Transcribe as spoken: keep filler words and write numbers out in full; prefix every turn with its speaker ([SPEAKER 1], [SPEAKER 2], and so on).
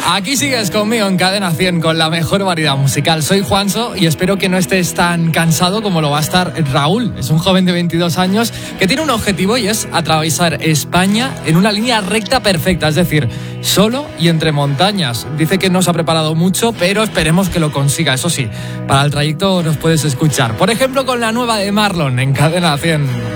[SPEAKER 1] Aquí sigues conmigo en Cadena cien con la mejor variedad musical. Soy Juanso y espero que no estés tan cansado como lo va a estar Raúl. Es un joven de veintidós años que tiene un objetivo y es atravesar España en una línea recta perfecta, es decir, solo y entre montañas. Dice que no se ha preparado mucho, pero esperemos que lo consiga. Eso sí, para el trayecto nos puedes escuchar, por ejemplo, con la nueva de Marlon en Cadena cien.